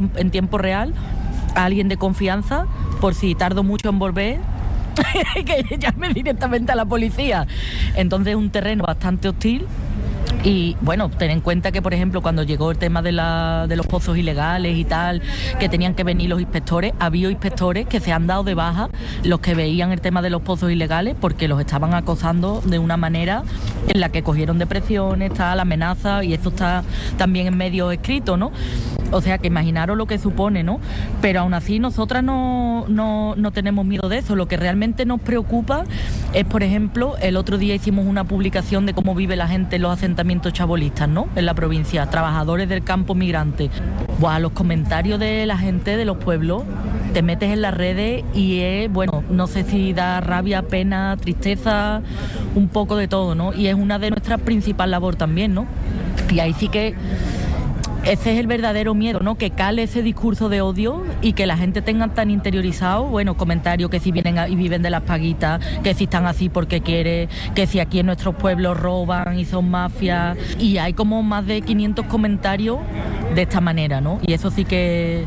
en tiempo real a alguien de confianza, por si tardo mucho en volver, que llame directamente a la policía. Entonces es un terreno bastante hostil. Y bueno, ten en cuenta que, por ejemplo, cuando llegó el tema de los pozos ilegales y tal, que tenían que venir los inspectores, había inspectores que se han dado de baja, los que veían el tema de los pozos ilegales, porque los estaban acosando de una manera en la que cogieron depresiones, tal, amenazas, y eso está también en medios escritos, ¿no? O sea, que imaginaros lo que supone, ¿no? Pero aún así nosotras no tenemos miedo de eso. Lo que realmente nos preocupa es, por ejemplo, el otro día hicimos una publicación de cómo vive la gente en los asentamientos chabolistas, ¿no? En la provincia, trabajadores del campo migrantes. Buah, los comentarios de la gente de los pueblos, te metes en las redes y es, bueno, no sé si da rabia, pena, tristeza, un poco de todo, ¿no? Y es una de nuestras principales labores también, ¿no? Y ahí sí que ese es el verdadero miedo, ¿no? Que cale ese discurso de odio y que la gente tenga tan interiorizado, bueno, comentarios que si vienen y viven de las paguitas, que si están así porque quiere, que si aquí en nuestros pueblos roban y son mafias. Y hay como más de 500 comentarios de esta manera, ¿no? Y eso sí que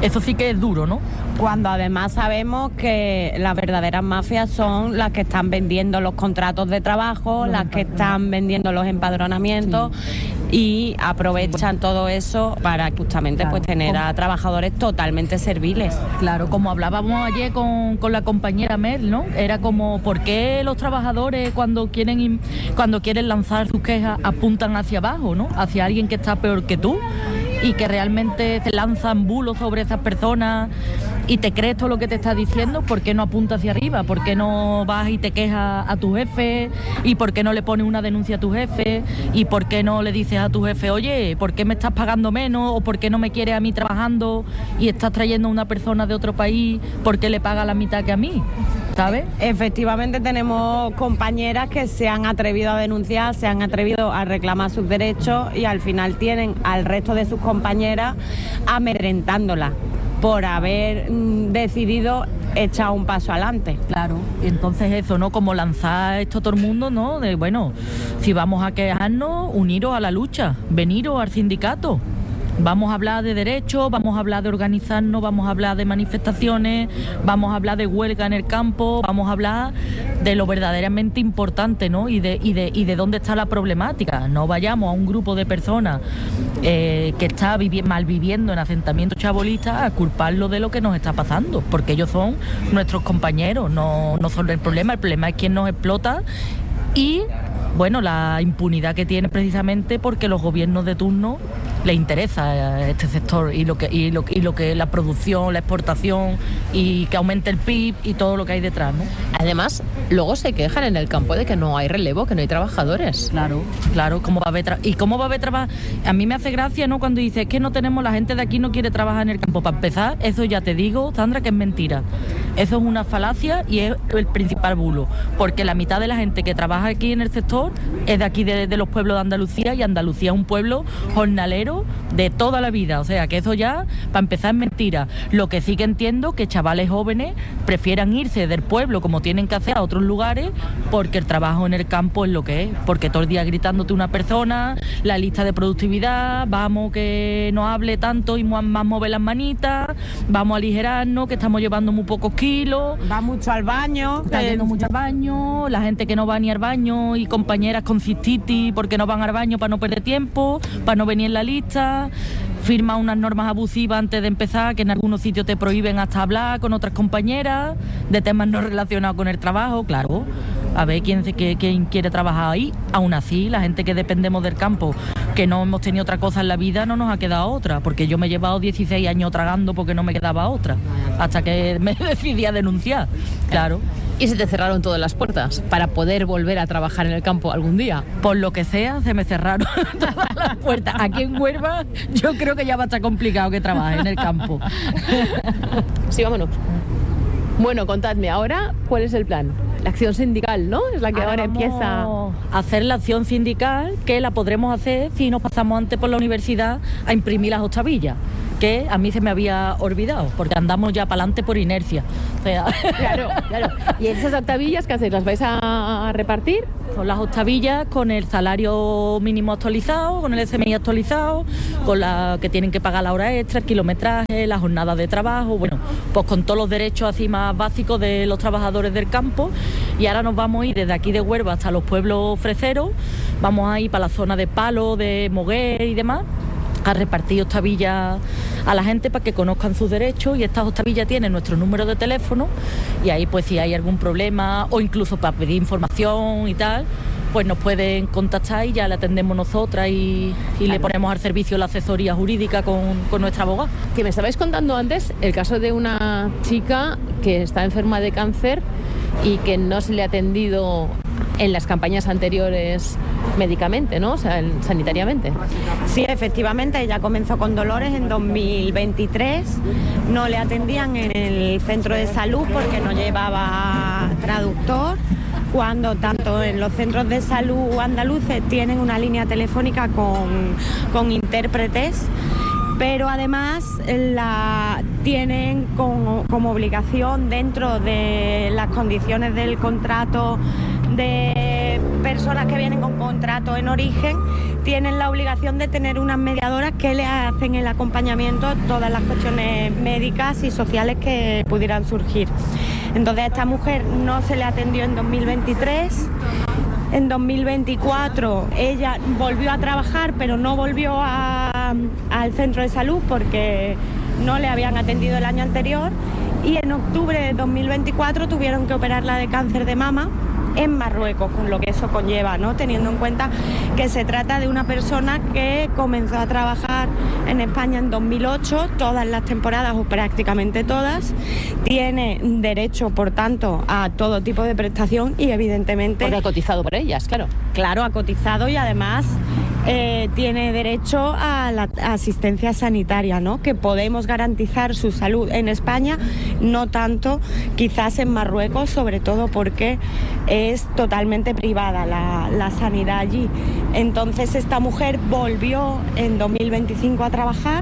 es duro, ¿no? Cuando además sabemos que las verdaderas mafias son las que están vendiendo los contratos de trabajo, las que están vendiendo los empadronamientos, sí, y aprovechan todo eso para justamente, claro, pues tener a trabajadores totalmente serviles. Claro, como hablábamos ayer con la compañera Mel, ¿no? Era como, ¿por qué los trabajadores cuando quieren lanzar sus quejas apuntan hacia abajo, ¿no? Hacia alguien que está peor que tú, y que realmente se lanzan bulos sobre esas personas y te crees todo lo que te está diciendo? ¿Por qué no apuntas hacia arriba? ¿Por qué no vas y te quejas a tu jefe? ¿Y por qué no le pones una denuncia a tu jefe? ¿Y por qué no le dices a tu jefe, oye, ¿por qué me estás pagando menos? ¿O por qué no me quieres a mí trabajando y estás trayendo a una persona de otro país porque le paga la mitad que a mí? ¿Sabes? Efectivamente tenemos compañeras que se han atrevido a denunciar, se han atrevido a reclamar sus derechos y al final tienen al resto de sus compañeras amedrentándolas por haber decidido echar un paso adelante. Claro, entonces eso, ¿no? Como lanzar esto a todo el mundo, ¿no? De, bueno, si vamos a quejarnos, uniros a la lucha, veniros al sindicato. Vamos a hablar de derechos, vamos a hablar de organizarnos, vamos a hablar de manifestaciones, vamos a hablar de huelga en el campo, vamos a hablar de lo verdaderamente importante, ¿no? Y de dónde está la problemática. No vayamos a un grupo de personas que está malviviendo en asentamientos chabolistas a culparlo de lo que nos está pasando, porque ellos son nuestros compañeros, no son el problema es quien nos explota. Y bueno, la impunidad que tiene precisamente porque los gobiernos de turno les interesa este sector y lo que la producción, la exportación y que aumente el PIB y todo lo que hay detrás, ¿no? Además, luego se quejan en el campo de que no hay relevo, que no hay trabajadores. Claro, ¿cómo va a haber trabajo? A mí me hace gracia, ¿no? Cuando dices que no tenemos, la gente de aquí no quiere trabajar en el campo. Para empezar, eso ya te digo, Sandra, que es mentira. Eso es una falacia y es el principal bulo, porque la mitad de la gente que trabaja aquí en el sector es de aquí, de los pueblos de Andalucía, y Andalucía es un pueblo jornalero de toda la vida, o sea que eso ya, para empezar, es mentira. Lo que sí que entiendo que chavales jóvenes prefieran irse del pueblo, como tienen que hacer, a otros lugares, porque el trabajo en el campo es lo que es, porque todo el día gritándote una persona, la lista de productividad, vamos que no hable tanto y más mover las manitas, vamos a aligerarnos, que estamos llevando muy pocos kilos. Va mucho al baño. Está yendo mucho al baño, la gente que no va ni al baño y compañeras con cistitis porque no van al baño para no perder tiempo, para no venir en la lista, firma unas normas abusivas antes de empezar, que en algunos sitios te prohíben hasta hablar con otras compañeras de temas no relacionados con el trabajo, claro. A ver quién quiere trabajar ahí. Aún así, la gente que dependemos del campo, que no hemos tenido otra cosa en la vida, no nos ha quedado otra, porque yo me he llevado 16 años tragando porque no me quedaba otra, hasta que me decidí a denunciar, claro. ¿Y se te cerraron todas las puertas para poder volver a trabajar en el campo algún día? Por lo que sea, se me cerraron todas las puertas. Aquí en Huelva yo creo que ya va a estar complicado que trabaje en el campo. Sí, vámonos. Bueno, contadme ahora, ¿cuál es el plan? La acción sindical, ¿no? Es la que ahora vamos empieza a hacer la acción sindical, que la podremos hacer si nos pasamos antes por la universidad a imprimir las octavillas, que a mí se me había olvidado, porque andamos ya para adelante por inercia. O sea, Claro. ¿Y esas octavillas qué hacéis? ¿Las vais a repartir? son las octavillas con el salario mínimo actualizado, con el SMI actualizado, con la que tienen que pagar la hora extra, el kilometraje, las jornadas de trabajo, bueno, pues con todos los derechos así más básicos de los trabajadores del campo. Y ahora nos vamos a ir desde aquí de Huelva hasta los pueblos freseros, vamos a ir para la zona de Palo, de Moguer y demás, a repartir octavillas a la gente para que conozcan sus derechos, y estas octavillas tienen nuestro número de teléfono, y ahí pues si hay algún problema o incluso para pedir información y tal, pues nos pueden contactar y ya le atendemos nosotras y le ponemos al servicio la asesoría jurídica con nuestra abogada. Que me estabais contando antes el caso de una chica que está enferma de cáncer y que no se le ha atendido en las campañas anteriores médicamente, ¿no? O sea, sanitariamente. Sí, efectivamente, ella comenzó con dolores en 2023, no le atendían en el centro de salud porque no llevaba traductor, cuando tanto en los centros de salud andaluces tienen una línea telefónica con intérpretes, pero además la tienen como obligación dentro de las condiciones del contrato de personas que vienen con contrato en origen, tienen la obligación de tener unas mediadoras que le hacen el acompañamiento a todas las cuestiones médicas y sociales que pudieran surgir. Entonces a esta mujer no se le atendió en 2023. En 2024 ella volvió a trabajar, pero no volvió al centro de salud porque no le habían atendido el año anterior, y en octubre de 2024 tuvieron que operarla de cáncer de mama en Marruecos, con lo que eso conlleva, ¿no? Teniendo en cuenta que se trata de una persona que comenzó a trabajar en España en 2008, todas las temporadas o prácticamente todas, tiene derecho, por tanto, a todo tipo de prestación y evidentemente... Porque ha cotizado por ellas, claro. Claro, ha cotizado y además tiene derecho a la asistencia sanitaria, ¿no? Que podemos garantizar su salud en España, no tanto quizás en Marruecos, sobre todo porque es totalmente privada la sanidad allí. Entonces esta mujer volvió en 2025 a trabajar,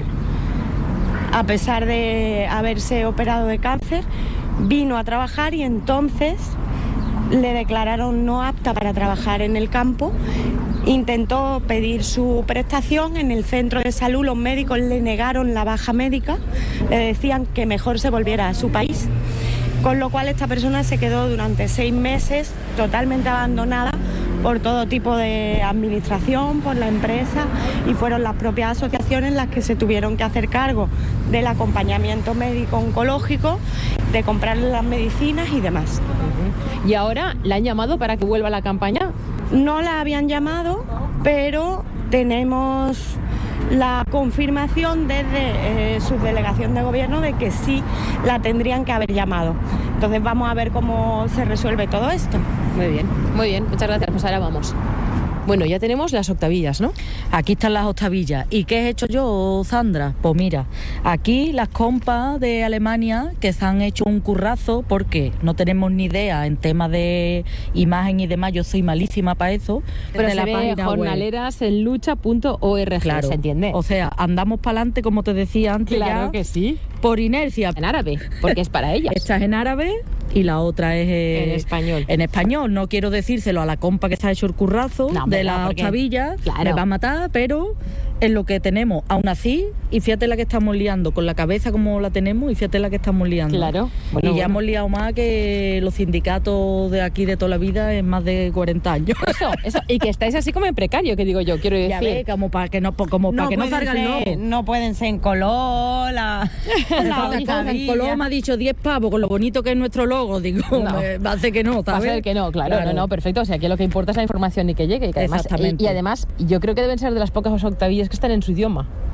a pesar de haberse operado de cáncer, vino a trabajar y entonces le declararon no apta para trabajar en el campo. Intentó pedir su prestación en el centro de salud, los médicos le negaron la baja médica, le decían que mejor se volviera a su país, con lo cual esta persona se quedó durante 6 meses totalmente abandonada por todo tipo de administración, por la empresa, y fueron las propias asociaciones las que se tuvieron que hacer cargo del acompañamiento médico oncológico, de comprarle las medicinas y demás. ¿Y ahora la han llamado para que vuelva a la campaña? No la habían llamado, pero tenemos la confirmación desde su delegación de gobierno de que sí la tendrían que haber llamado. Entonces vamos a ver cómo se resuelve todo esto. Muy bien, muchas gracias. Pues ahora vamos. Bueno, ya tenemos las octavillas, ¿no? Aquí están las octavillas. ¿Y qué he hecho yo, Sandra? Pues mira, aquí las compas de Alemania que se han hecho un currazo porque no tenemos ni idea en temas de imagen y demás, yo soy malísima para eso. Pero de se la ve página jornaleras.enlucha.org, claro, ¿se entiende? O sea, andamos para adelante, como te decía antes, Claro ya, que sí. por inercia. En árabe, porque es para ellas. Esta es en árabe y la otra es En español. En español. No quiero decírselo a la compa que se ha hecho el currazo No, de no, la porque- octavilla, claro. me va a matar, pero es lo que tenemos. Aún así, y fíjate la que estamos liando, con la cabeza como la tenemos, y fíjate la que estamos liando. Claro. Y ya hemos liado más que los sindicatos de aquí de toda la vida en más de 40 años. Eso. Y que estáis así como en precario, que digo yo, quiero Ya decir. ves, como para que no, como para que no salga el logo. No pueden ser en color, la En Coloma ha dicho 10 pavos con lo bonito que es nuestro logo. Digo, No. va a ser que no, Va a ¿sabes? ser que no, claro, no, perfecto. O sea, que lo que importa es la información y que llegue. Y que además, Exactamente. y además, yo creo que deben ser de las pocas octavillas que están en su idioma.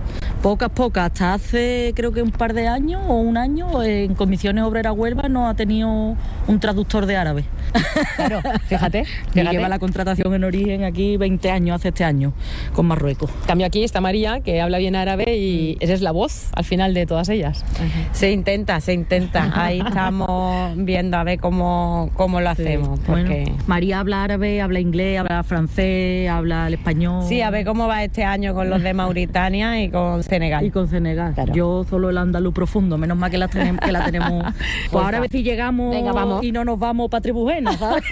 Pocas. Hasta hace creo que un par de años o un año en Comisiones Obreras Huelva no ha tenido un traductor de árabe. Claro, fíjate. Y lleva la contratación en origen aquí 20 años, hace este año, con Marruecos. En cambio aquí está María, que habla bien árabe y esa es la voz al final de todas ellas. Se intenta. Ahí estamos viendo a ver cómo lo hacemos. Porque... Bueno, María habla árabe, habla inglés, habla francés, habla el español. Sí, a ver cómo va este año con los de Mauritania y con Senegal. Claro. Yo solo el andaluz profundo, menos mal que la tenemos. Pues ahora a ver si llegamos. Venga, vamos. Y no nos vamos para Tribujena, ¿sabes?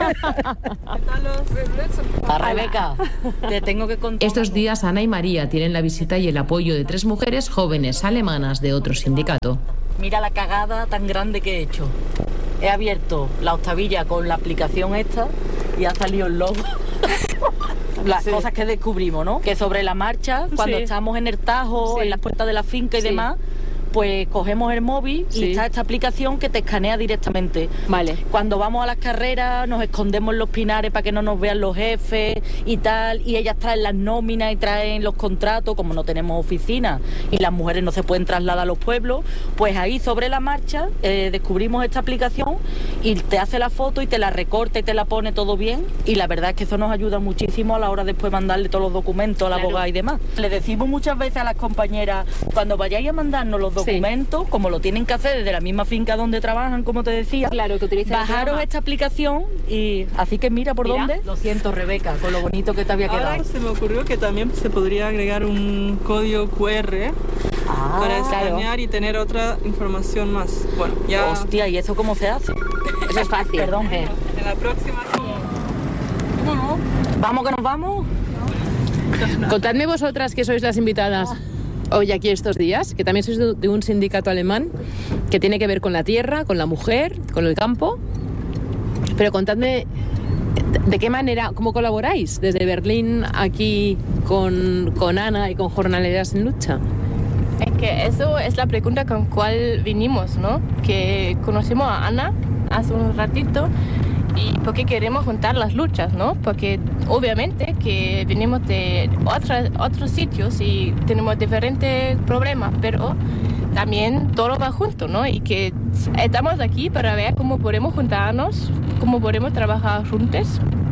Rebeca, te tengo que contar. Estos días Ana y María tienen la visita y el apoyo de 3 mujeres jóvenes alemanas de otro sindicato. Mira la cagada tan grande que he hecho. He abierto la octavilla con la aplicación esta y ha salido el logo. Las cosas que descubrimos, ¿no? Que sobre la marcha, cuando estamos en el Tajo, en las puertas de la finca y demás, pues cogemos el móvil y está esta aplicación que te escanea directamente. Vale. Cuando vamos a las carreras nos escondemos en los pinares para que no nos vean los jefes y tal, y ellas traen las nóminas y traen los contratos, como no tenemos oficina y las mujeres no se pueden trasladar a los pueblos, pues ahí sobre la marcha descubrimos esta aplicación y te hace la foto y te la recorta y te la pone todo bien, y la verdad es que eso nos ayuda muchísimo a la hora de después mandarle todos los documentos a la abogada y demás. Le decimos muchas veces a las compañeras, cuando vayáis a mandarnos los documentos, como lo tienen que hacer desde la misma finca donde trabajan, como te decía, claro, que utilicen bajaros esta aplicación y así que mira por dónde. Lo siento, Rebeca, con lo bonito que te había quedado. Ahora se me ocurrió que también se podría agregar un código QR para escanear y tener otra información más. Bueno, ya... Hostia, ¿y eso cómo se hace? Eso es fácil. Perdón. En la próxima... ¿Vamos que nos vamos? Contadme vosotras que sois las invitadas hoy aquí estos días, que también sois de un sindicato alemán que tiene que ver con la tierra, con la mujer, con el campo. Pero contadme de qué manera, cómo colaboráis desde Berlín aquí con Ana y con Jornaleras en Lucha. Es que eso es la pregunta con cual vinimos, ¿no? Que conocimos a Ana hace un ratito y porque queremos juntar las luchas, ¿no? Porque obviamente que venimos de otros sitios y tenemos diferentes problemas, pero también todo va junto, ¿no? Y que estamos aquí para ver cómo podemos juntarnos, cómo podemos trabajar juntos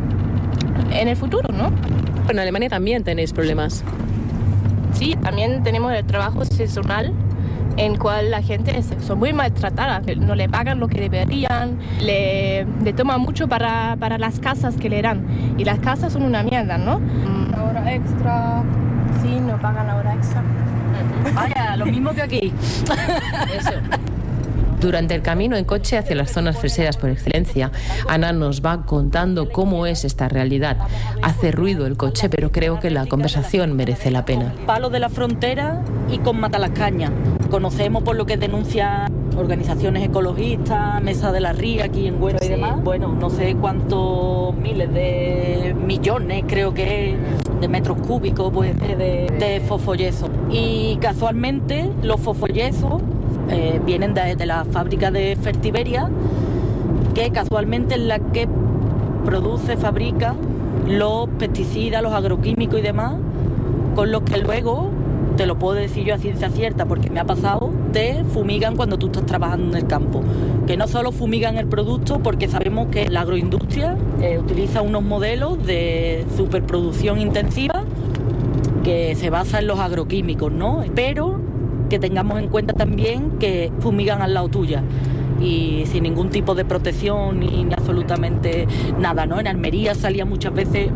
en el futuro, ¿no? En Alemania también tenéis problemas. Sí, también tenemos el trabajo sazonal, en cual la gente son muy maltratada, no le pagan lo que deberían, le toman mucho para las casas que le dan. Y las casas son una mierda, ¿no? La hora extra, sí, no pagan la hora extra. Vaya, lo mismo que aquí. Eso. Durante el camino en coche hacia las zonas freseras por excelencia, Ana nos va contando cómo es esta realidad. Hace ruido el coche, pero creo que la conversación merece la pena. Palos de la Frontera y con Matalascaña. Conocemos por lo que denuncian organizaciones ecologistas, Mesa de la Ría aquí en Huelva y demás. Bueno, no sé cuántos miles de millones, creo que de metros cúbicos pues, de fosfoyeso. Y casualmente los fosfoyesos vienen de la fábrica de Fertiberia, que casualmente es la que fabrica los pesticidas, los agroquímicos y demás, con los que luego, te lo puedo decir yo a ciencia cierta porque me ha pasado, te fumigan cuando tú estás trabajando en el campo. Que no solo fumigan el producto, porque sabemos que la agroindustria utiliza unos modelos de superproducción intensiva que se basa en los agroquímicos, ¿no? Pero que tengamos en cuenta también que fumigan al lado tuya y sin ningún tipo de protección ni absolutamente nada, ¿no? En Almería salía muchas veces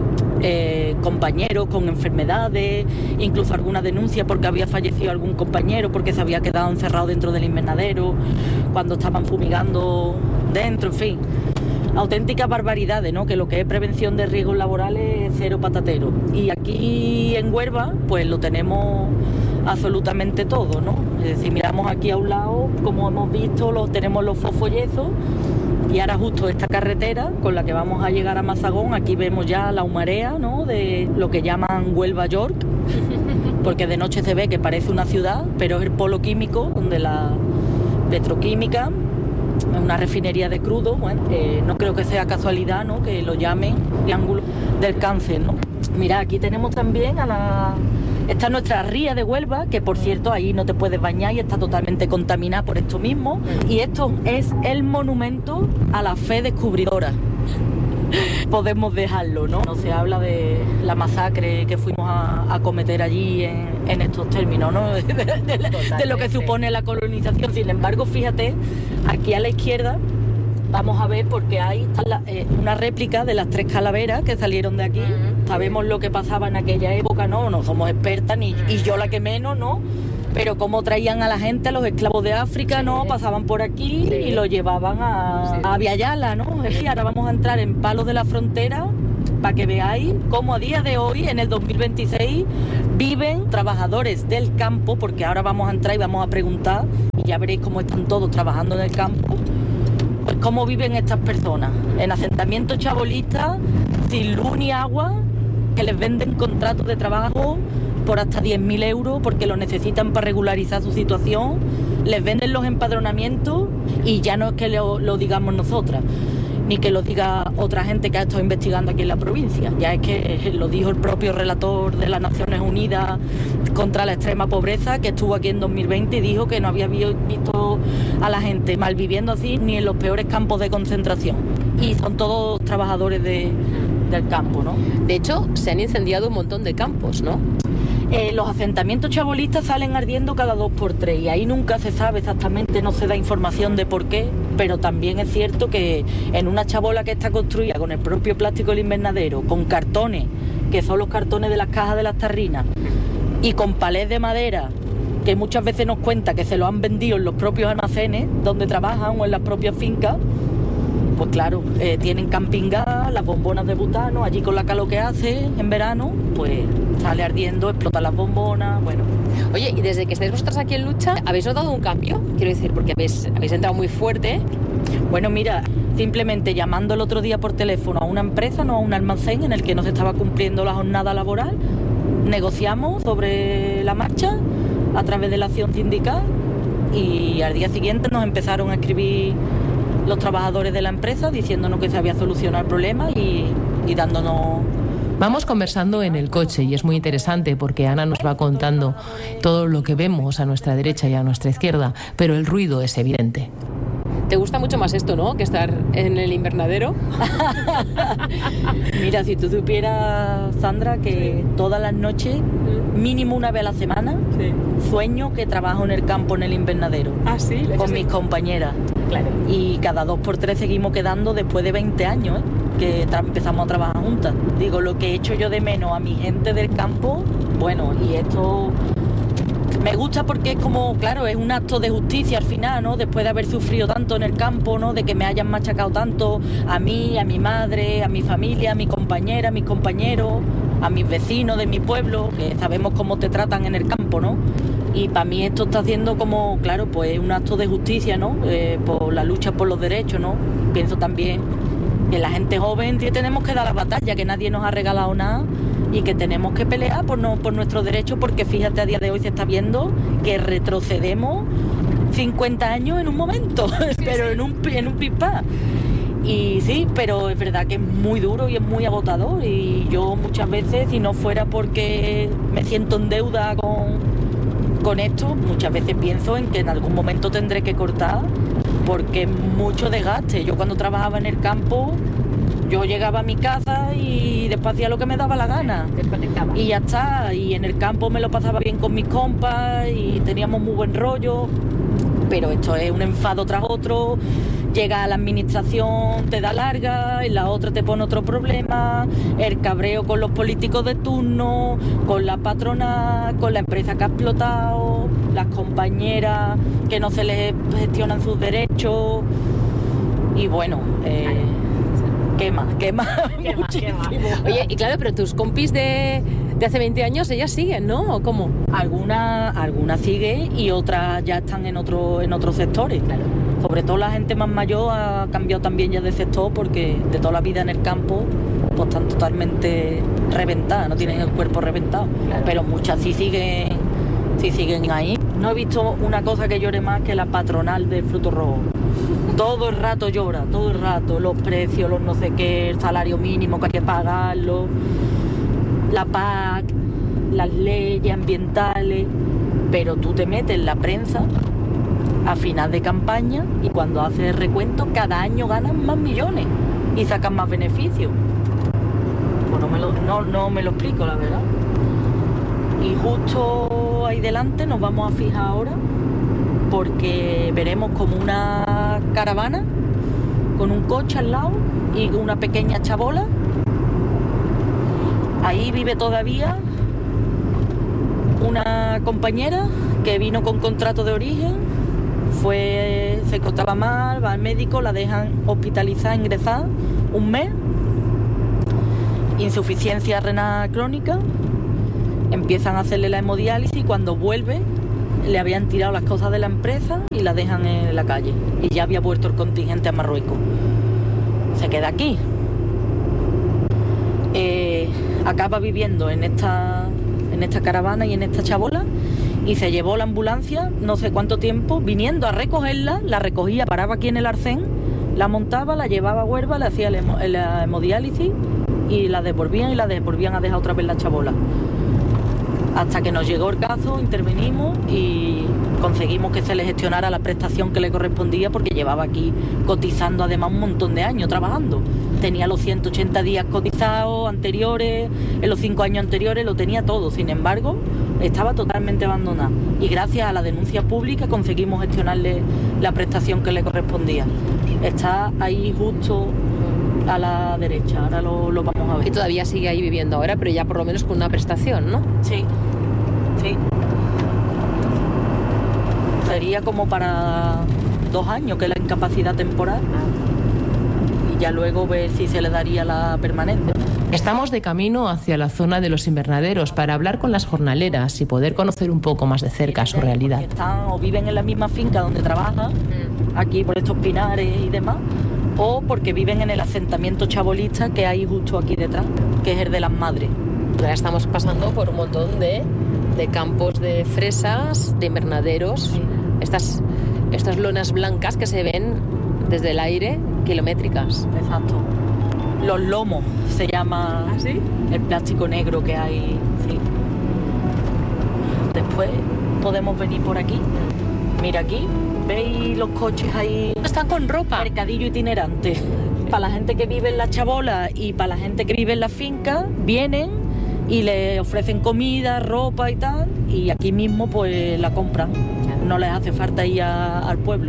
compañeros con enfermedades, incluso alguna denuncia porque había fallecido algún compañero porque se había quedado encerrado dentro del invernadero cuando estaban fumigando dentro, en fin. Auténticas barbaridades, ¿no? Que lo que es prevención de riesgos laborales es cero patatero. Y aquí en Huelva, pues lo tenemos absolutamente todo, ¿no? Es decir, miramos aquí a un lado, como hemos visto, tenemos los fosfoyesos y ahora justo esta carretera con la que vamos a llegar a Mazagón, aquí vemos ya la humarea, ¿no? De lo que llaman Huelva York, porque de noche se ve que parece una ciudad, pero es el polo químico donde la petroquímica, una refinería de crudo, bueno, no creo que sea casualidad, ¿no? Que lo llamen triángulo del cáncer, ¿no? Mira, aquí tenemos también a Está nuestra ría de Huelva, que por cierto ahí no te puedes bañar y está totalmente contaminada por esto mismo. Y esto es el monumento a la fe descubridora. Podemos dejarlo, ¿no? No se habla de la masacre que fuimos a cometer allí en estos términos, ¿no? De lo que supone la colonización. Sin embargo, fíjate, aquí a la izquierda vamos a ver, porque ahí está una réplica de las 3 calaveras que salieron de aquí. Sabemos lo que pasaba en aquella época, ¿no? No somos expertas, y yo la que menos, ¿no? Pero cómo traían a la gente, a los esclavos de África, ¿no? Pasaban por aquí y lo llevaban a Viayala, ¿no? Y ahora vamos a entrar en Palos de la Frontera para que veáis cómo a día de hoy, en el 2026, viven trabajadores del campo, porque ahora vamos a entrar y vamos a preguntar, y ya veréis cómo están todos trabajando en el campo. Pues cómo viven estas personas, en asentamientos chabolistas, sin luz ni agua, que les venden contratos de trabajo por hasta 10.000 euros porque lo necesitan para regularizar su situación, les venden los empadronamientos y ya no es que lo digamos nosotras, ni que lo diga otra gente que ha estado investigando aquí en la provincia, ya es que lo dijo el propio relator de las Naciones Unidas contra la extrema pobreza, que estuvo aquí en 2020 y dijo que no había visto a la gente malviviendo así ni en los peores campos de concentración. Y son todos trabajadores del campo, ¿no? De hecho, se han incendiado un montón de campos, ¿no? Los asentamientos chabolistas salen ardiendo cada 2 por 3 y ahí nunca se sabe exactamente, no se da información de por qué, pero también es cierto que en una chabola que está construida con el propio plástico del invernadero, con cartones, que son los cartones de las cajas de las tarrinas, y con palés de madera, que muchas veces nos cuenta que se lo han vendido en los propios almacenes donde trabajan o en las propias fincas, pues claro, tienen camping gas, las bombonas de butano, allí con la calor que hace en verano, pues sale ardiendo, explotan las bombonas, bueno. Oye, y desde que estáis vosotras aquí en lucha, ¿habéis notado un cambio? Quiero decir, porque habéis entrado muy fuerte. Bueno, mira, simplemente llamando el otro día por teléfono a una empresa, no a un almacén en el que no se estaba cumpliendo la jornada laboral, negociamos sobre la marcha a través de la acción sindical y al día siguiente nos empezaron a escribir los trabajadores de la empresa diciéndonos que se había solucionado el problema y dándonos... Vamos conversando en el coche y es muy interesante porque Ana nos va contando todo lo que vemos a nuestra derecha y a nuestra izquierda, pero el ruido es evidente. ¿Te gusta mucho más esto, no?, que estar en el invernadero? Mira, si tú supieras, Sandra, que todas las noches, mínimo una vez a la semana, sueño que trabajo en el campo, en el invernadero. Ah, sí. Con mis compañeras. Claro. Y cada 2 por 3 seguimos quedando después de 20 años, que empezamos a trabajar juntas. Digo, lo que he hecho yo de menos a mi gente del campo, bueno, y esto... Me gusta porque es como, claro, es un acto de justicia al final, ¿no? Después de haber sufrido tanto en el campo, ¿no? De que me hayan machacado tanto a mí, a mi madre, a mi familia, a mi compañera, a mis compañeros, a mis vecinos de mi pueblo, que sabemos cómo te tratan en el campo, ¿no? Y para mí esto está haciendo como, claro, pues un acto de justicia, ¿no? Por la lucha por los derechos, ¿no? Pienso también que la gente joven tenemos que dar la batalla, que nadie nos ha regalado nada y que tenemos que pelear por nuestros derechos, porque fíjate, a día de hoy se está viendo que retrocedemos 50 años en un momento, pero en un pispás. Y sí, pero es verdad que es muy duro y es muy agotador, y yo muchas veces, si no fuera porque me siento en deuda con esto, muchas veces pienso en que en algún momento tendré que cortar, porque es mucho desgaste. Yo cuando trabajaba en el campo, yo llegaba a mi casa y después hacía lo que me daba la gana. Desconectaba. Y ya está, y en el campo me lo pasaba bien con mis compas y teníamos muy buen rollo, pero esto es un enfado tras otro. Llega a la administración, te da larga, y la otra te pone otro problema, el cabreo con los políticos de turno, con la patrona, con la empresa que ha explotado, las compañeras que no se les gestionan sus derechos, y bueno, quema. Oye, y claro, pero tus compis de hace 20 años, ellas siguen, ¿no? ¿O cómo? Algunas siguen y otras ya están en otros sectores. Claro. Sobre todo la gente más mayor ha cambiado también ya de sector, porque de toda la vida en el campo pues están totalmente reventadas, no tienen el cuerpo reventado. Claro. Pero muchas sí siguen ahí. No he visto una cosa que llore más que la patronal del fruto rojo. Todo el rato llora, todo el rato, los precios, los no sé qué, el salario mínimo que hay que pagarlo, la PAC, las leyes ambientales, pero tú te metes en la prensa a final de campaña y cuando haces el recuento cada año ganan más millones y sacan más beneficios. Pues no me lo explico, la verdad. Y justo ahí delante nos vamos a fijar ahora porque veremos como una caravana con un coche al lado y una pequeña chabola. Ahí vive todavía una compañera que vino con contrato de origen, se encontraba mal, va al médico, la dejan hospitalizada, ingresada un mes, insuficiencia renal crónica, empiezan a hacerle la hemodiálisis y cuando vuelve le habían tirado las cosas de la empresa y la dejan en la calle y ya había vuelto el contingente a Marruecos. Se queda aquí. Acaba viviendo en esta caravana y en esta chabola y se llevó la ambulancia no sé cuánto tiempo viniendo a recogerla, la recogía, paraba aquí en el arcén, la montaba, la llevaba a Huelva, le hacía la hemodiálisis y la devolvían a dejar otra vez la chabola. Hasta que nos llegó el caso, intervenimos y conseguimos que se le gestionara la prestación que le correspondía porque llevaba aquí cotizando además un montón de años trabajando. Tenía los 180 días cotizados anteriores, en los 5 años anteriores lo tenía todo. Sin embargo, estaba totalmente abandonada. Y gracias a la denuncia pública conseguimos gestionarle la prestación que le correspondía. Está ahí justo a la derecha, ahora lo vamos a ver. Y todavía sigue ahí viviendo ahora, pero ya por lo menos con una prestación, ¿no? Sí. Sería como para 2 años, que es la incapacidad temporal. Y ya luego ver si se le daría la permanente. Estamos de camino hacia la zona de los invernaderos para hablar con las jornaleras y poder conocer un poco más de cerca su realidad. Están o viven en la misma finca donde trabajan, aquí por estos pinares y demás, o porque viven en el asentamiento chabolista que hay justo aquí detrás, que es el de las madres. Ahora estamos pasando por un montón de campos de fresas, de invernaderos, sí. Estas lonas blancas que se ven desde el aire, kilométricas. Exacto. Los lomos se llama. ¿Ah, sí? El plástico negro que hay. Sí. Después podemos venir por aquí. Mira aquí, ¿veis los coches ahí? Están con ropa. Mercadillo itinerante. Para la gente que vive en la chabola y para la gente que vive en la finca, vienen y le ofrecen comida, ropa y tal, y aquí mismo pues la compran. No les hace falta ir al pueblo.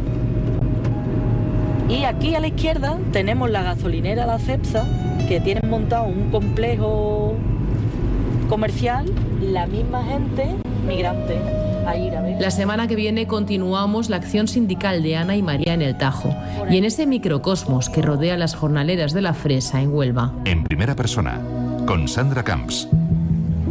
Y aquí a la izquierda tenemos la gasolinera La Cepsa, que tienen montado un complejo comercial, la misma gente migrante. A ir a ver. La semana que viene continuamos la acción sindical de Ana y María en el Tajo y en ese microcosmos que rodea las jornaleras de la fresa en Huelva. En primera persona, con Sandra Camps.